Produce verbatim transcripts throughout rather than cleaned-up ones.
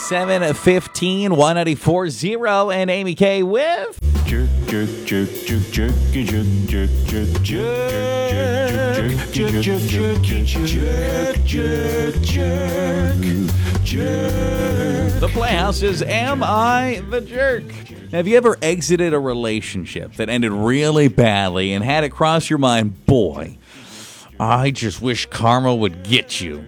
seven fifteen, one ninety-four point zero, and Amy K with Jerk, jerk, jerk, jerk, jerk, jerk, jerk, jerk, jerk, jerk, jerk, jerk, jerk, jerk, jerk, jerk. The Playhouse is Am I the Jerk? Have you ever exited a relationship that ended really badly and had it cross your mind, boy, I just wish karma would get you?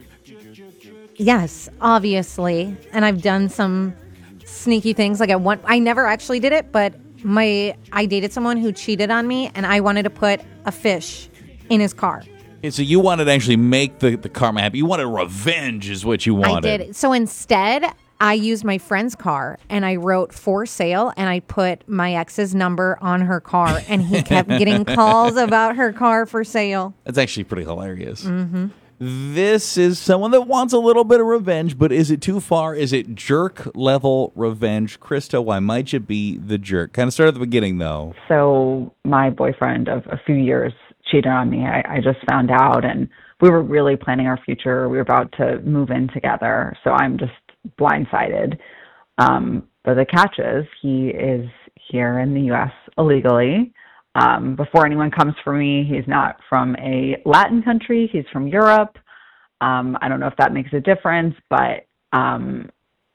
Yes, obviously. And I've done some sneaky things. Like I want, I never actually did it, but my I dated someone who cheated on me, and I wanted to put a fish in his car. Okay, so you wanted to actually make the, the karma happen. You wanted revenge is what you wanted. I did. So instead, I used my friend's car, and I wrote for sale, and I put my ex's number on her car, and he kept getting calls about her car for sale. That's actually pretty hilarious. Mm-hmm. This is someone that wants a little bit of revenge, but is it too far? Is it jerk-level revenge? Krista, why might you be the jerk? Kind of start at the beginning, though. So my boyfriend of a few years cheated on me. I, I just found out, and we were really planning our future. We were about to move in together, so I'm just blindsided. Um, but the catch is he is here in the U S illegally. Um, before anyone comes for me, he's not from a Latin country. He's from Europe. Um, I don't know if that makes a difference, but um,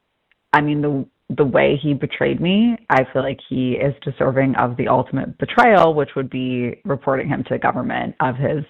I mean, the the way he betrayed me, I feel like he is deserving of the ultimate betrayal, which would be reporting him to government of his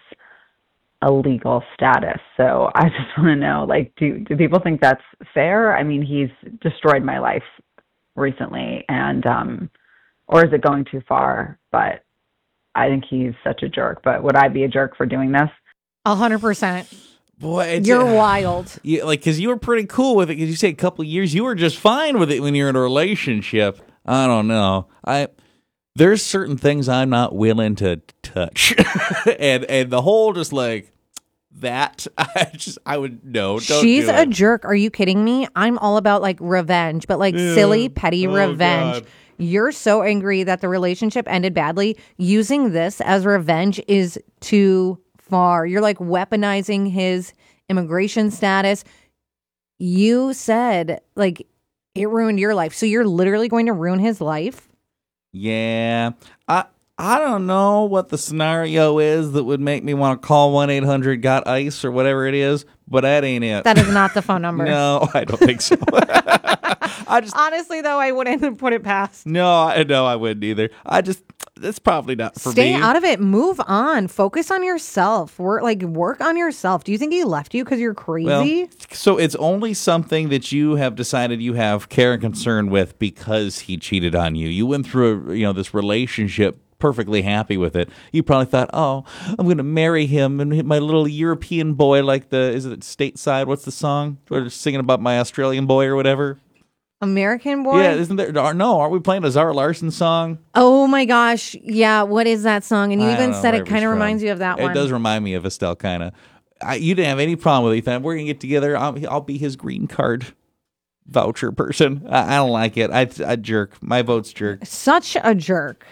illegal status. So I just want to know, like, do do people think that's fair? I mean, he's destroyed my life recently, and um, or is it going too far? But I think he's such a jerk. But would I be a jerk for doing this? A hundred percent. Boy, it's, You're uh, wild. You, like, because you were pretty cool with it. Because you say a couple of years, you were just fine with it when you're in a relationship. I don't know. I there's certain things I'm not willing to touch, and and the whole just like that. I just I would no. Don't She's do a it. jerk. Are you kidding me? I'm all about like revenge, but like Yeah. silly, petty Oh, revenge. God. You're so angry that the relationship ended badly. Using this as revenge is too far. You're like weaponizing his immigration status. You said like it ruined your life. So you're literally going to ruin his life? Yeah, I I don't know what the scenario is that would make me want to call one eight hundred got ice or whatever it is, but that ain't it. That is not the phone number. No, I don't think so. I just Honestly, though, I wouldn't put it past. no, I no, I wouldn't either. I just that's probably not for Stay me. out of it. Move on. Focus on yourself. Work like work on yourself. Do you think he left you because you're crazy? Well, so it's only something that you have decided you have care and concern with because he cheated on you. You went through a, you know this relationship perfectly happy with it. You probably thought, oh, I'm going to marry him and my little European boy, like the is it Stateside? What's the song? We're singing about my Australian boy or whatever. American Boy? Yeah, isn't there? No, aren't we playing a Zara Larson song? Oh my gosh. Yeah. What is that song? And you I even don't know said where it kind of was from. reminds you of that it one. It does remind me of Estelle, kind of. You didn't have any problem with it. You thought, we're going to get together. I'll, I'll be his green card voucher person. I, I don't like it. I, I jerk. My vote's jerk. Such a jerk.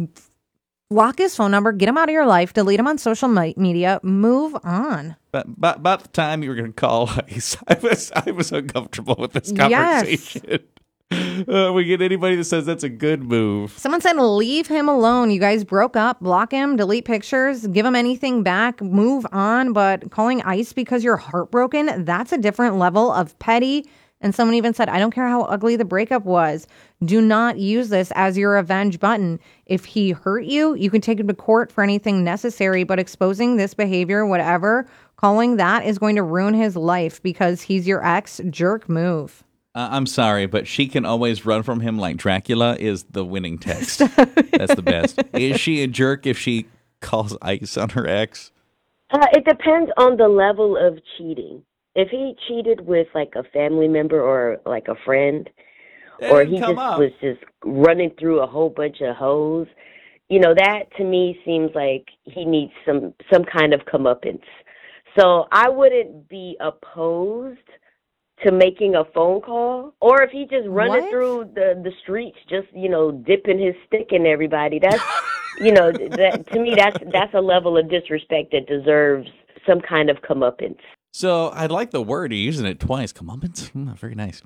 Block his phone number. Get him out of your life. Delete him on social mi- media. Move on. But, but about the time you were going to call ice, I was I was uncomfortable with this Yes. conversation. Uh, we get anybody that says that's a good move. Someone said leave him alone. You guys broke up. Block him. Delete pictures. Give him anything back. Move on. But calling ICE because you're heartbroken, that's a different level of petty. And someone even said, I don't care how ugly the breakup was. Do not use this as your revenge button. If he hurt you, you can take him to court for anything necessary. But exposing this behavior, whatever, calling that is going to ruin his life because he's your ex. Jerk move. Uh, I'm sorry, but she can always run from him like Dracula is the winning text. That's the best. Is she a jerk if she calls ice on her ex? Uh, it depends on the level of cheating. If he cheated with like a family member or like a friend, That or didn't he come just up. was just running through a whole bunch of hoes, you know, that to me seems like he needs some some kind of comeuppance. So I wouldn't be opposed to making a phone call, or if he just running What? through the the streets, just you know, dipping his stick in everybody. That's you know, that to me, that's that's a level of disrespect that deserves some kind of comeuppance. So I like the word. You're using it twice. Comeuppance. Mm, very nice.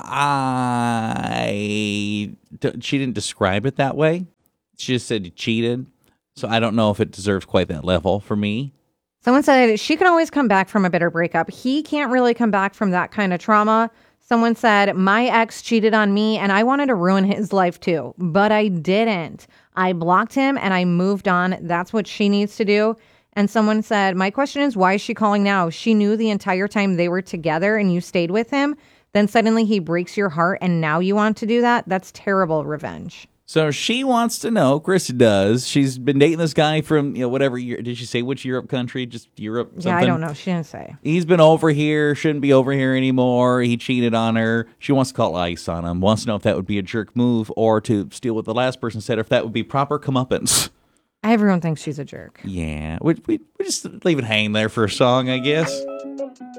I she didn't describe it that way. She just said you cheated. So I don't know if it deserves quite that level for me. Someone said she can always come back from a bitter breakup. He can't really come back from that kind of trauma. Someone said, my ex cheated on me and I wanted to ruin his life too, but I didn't. I blocked him and I moved on. That's what she needs to do. And someone said, my question is, why is she calling now? She knew the entire time they were together and you stayed with him. Then suddenly he breaks your heart and now you want to do that? That's terrible revenge. So she wants to know, Chris does. She's been dating this guy from, you know, whatever year. Did she say which Europe country? Just Europe something? Yeah, I don't know. She didn't say. He's been over here, shouldn't be over here anymore. He cheated on her. She wants to call ICE on him. Wants to know if that would be a jerk move or to steal what the last person said, or if that would be proper comeuppance. Everyone thinks she's a jerk. Yeah. We, we, we just leave it hanging there for a song, I guess.